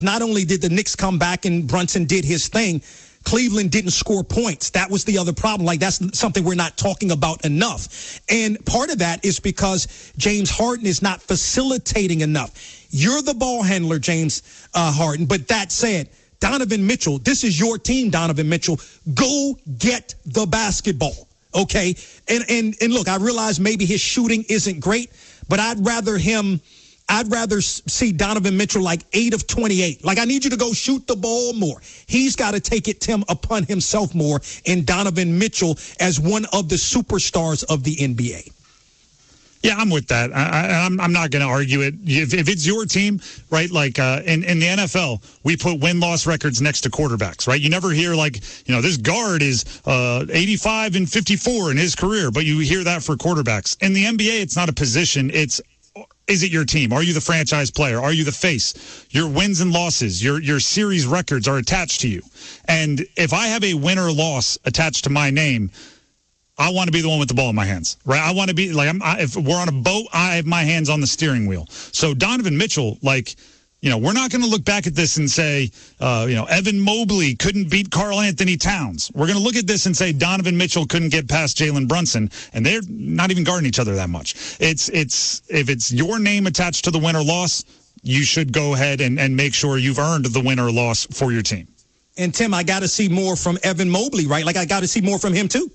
Not only did the Knicks come back and Brunson did his thing, Cleveland didn't score points. That was the other problem. Like, that's something we're not talking about enough. And part of that is because James Harden is not facilitating enough. You're the ball handler, James Harden. But that said, Donovan Mitchell, this is your team, Donovan Mitchell. Go get the basketball, okay? And look, I realize maybe his shooting isn't great, but I'd rather see Donovan Mitchell like 8 of 28. Like, I need you to go shoot the ball more. He's got to take it, Tim, upon himself more, and Donovan Mitchell as one of the superstars of the NBA. Yeah, I'm with that. I'm not going to argue it. If it's your team, right, like in the NFL, we put win-loss records next to quarterbacks, right? You never hear, like, this guard is 85 and 54 in his career, but you hear that for quarterbacks. In the NBA, it's not a position. Is it your team? Are you the franchise player? Are you the face? Your wins and losses, your series records are attached to you. And if I have a win or loss attached to my name, I want to be the one with the ball in my hands, right? I want to be like, if we're on a boat, I have my hands on the steering wheel. So Donovan Mitchell, like, we're not going to look back at this and say, Evan Mobley couldn't beat Karl Anthony Towns. We're going to look at this and say Donovan Mitchell couldn't get past Jalen Brunson, and they're not even guarding each other that much. If it's your name attached to the win or loss, you should go ahead and make sure you've earned the win or loss for your team. And Tim, I got to see more from Evan Mobley, right? Like, I got to see more from him too.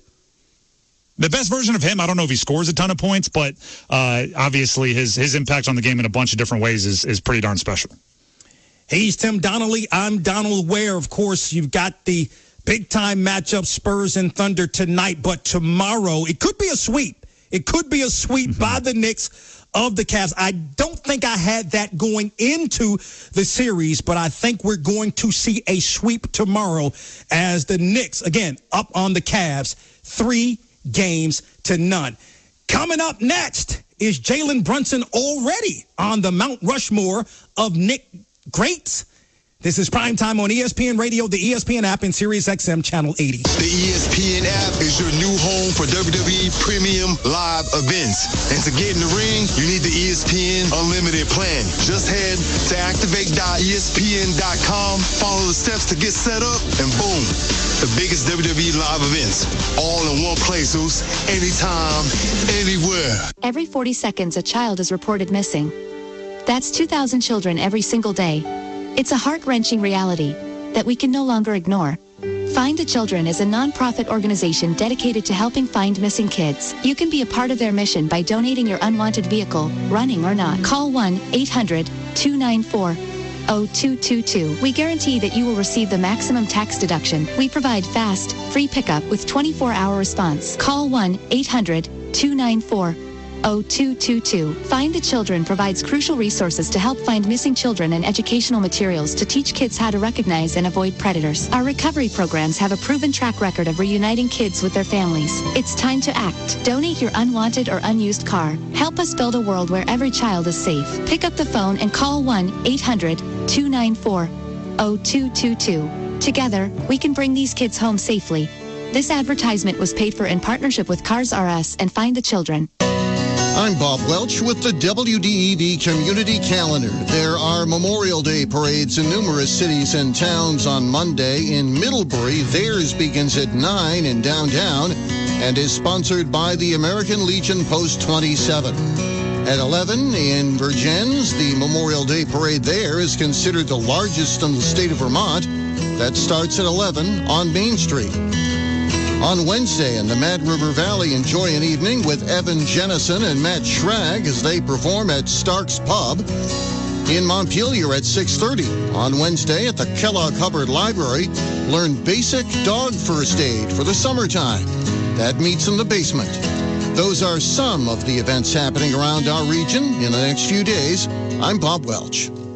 The best version of him, I don't know if he scores a ton of points, but obviously his impact on the game in a bunch of different ways is pretty darn special. He's Tim Donnelly. I'm Donald Ware. Of course, you've got the big-time matchup, Spurs and Thunder tonight, but tomorrow it could be a sweep. It could be a sweep by the Knicks of the Cavs. I don't think I had that going into the series, but I think we're going to see a sweep tomorrow as the Knicks, again, up on the Cavs, 3 games to none. Coming up next, is Jalen Brunson already on the Mount Rushmore of Knick greats? This is Primetime on ESPN Radio, the ESPN app, and SiriusXM Channel 80. The ESPN app is your new home for WWE Premium Live events. And to get in the ring, you need the ESPN Unlimited plan. Just head to activate.espn.com, follow the steps to get set up, and boom, the biggest WWE live events. All in one place, Zeus. Anytime, anywhere. Every 40 seconds, a child is reported missing. That's 2,000 children every single day. It's a heart-wrenching reality that we can no longer ignore. Find the Children is a non-profit organization dedicated to helping find missing kids. You can be a part of their mission by donating your unwanted vehicle, running or not. Call 1-800-294-0222. We guarantee that you will receive the maximum tax deduction. We provide fast, free pickup with 24-hour response. Call 1-800-294-0222. Find the Children provides crucial resources to help find missing children and educational materials to teach kids how to recognize and avoid predators. Our recovery programs have a proven track record of reuniting kids with their families. It's time to act. Donate your unwanted or unused car. Help us build a world where every child is safe. Pick up the phone and call 1-800-294-0222. Together, we can bring these kids home safely. This advertisement was paid for in partnership with Cars R Us and Find the Children. I'm Bob Welch with the WDEV Community Calendar. There are Memorial Day parades in numerous cities and towns on Monday. In Middlebury, theirs begins at 9 in downtown and is sponsored by the American Legion Post 27. At 11 in Vergennes, the Memorial Day parade there is considered the largest in the state of Vermont. That starts at 11 on Main Street. On Wednesday in the Mad River Valley, enjoy an evening with Evan Jennison and Matt Schrag as they perform at Stark's Pub. In Montpelier at 6:30. On Wednesday at the Kellogg Hubbard Library, learn basic dog first aid for the summertime. That meets in the basement. Those are some of the events happening around our region in the next few days. I'm Bob Welch.